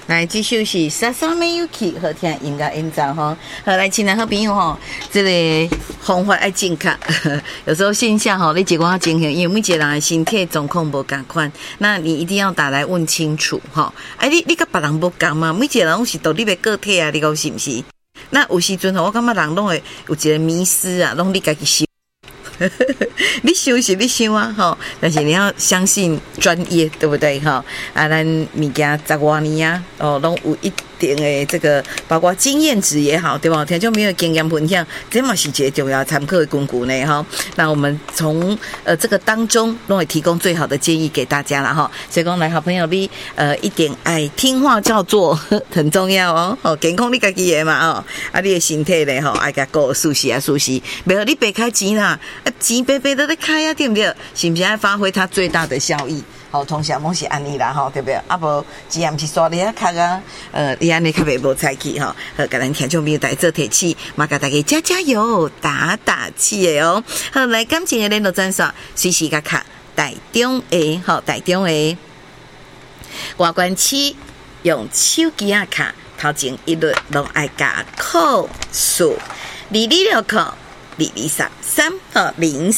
来继续是莎莎美有气，好听音乐演奏哈。好，来，亲爱好朋友哈，这个方法要正确。有时候线下哈，你结果要精神，因为每一个人的身体状况无同款，那你一定要打来问清楚哈。你跟别人无同嘛，每一个人都是独立的个体啊，你讲是不是？那有时阵我感觉人拢会有一个迷失啊，拢你家己修。你修是你修啊，吼！但是你要相信专业，对不对，哈？啊，咱物件10多年啊，哦，拢有一定的这个，包括经验值也好，对吧？听众没有经验分享，这嘛是一个重要参考的根据呢，哈。那我们从这个当中，都会提供最好的建议给大家了，哈。所以讲，来好朋友，你一点爱听话照做很重要哦，哦，健康你家己的嘛，哦，啊，你的身体咧，吼，爱甲顾舒适啊，舒适，袂好你白开钱啦。钱白白都在开啊，对不对？是不是要发挥它最大的效益？好，通常拢是安尼啦，吼，对不对？啊无钱也不是刷你啊卡啊，你安尼较袂无彩气吼。好，甲咱听众朋友在做提起，嘛甲大家加加油、打打气的哦。好，来感情的联络专线，随时甲卡台中的，好，台中的外关区用手机啊卡，头前一律拢爱加扣数226扣。2233和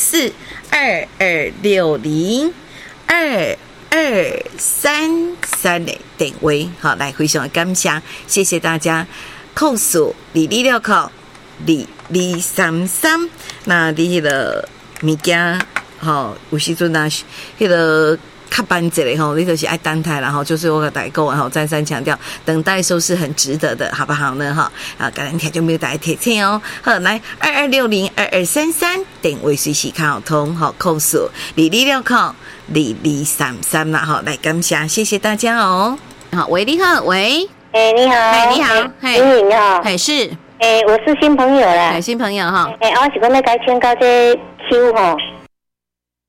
0422602233的电话，好，来非常感谢，谢谢大家。扣数226扣2233，那你迄个物件，好，有时阵啊，迄个。较班一个吼，你就是爱等待啦吼，就是我跟大家讲吼，再三强调，等待收是很值得的，好不好呢？哈，啊，感恩听就没有大家提醒哦。好，来22602233电话随时看好通，好，扣数226扣2233啦，好，来感谢，谢谢大家哦。好，喂，你好，喂， 你好， 你好， 你好， 是， 我是新朋友啦， 新朋友哈， 我是讲要改签到这 Q 吼。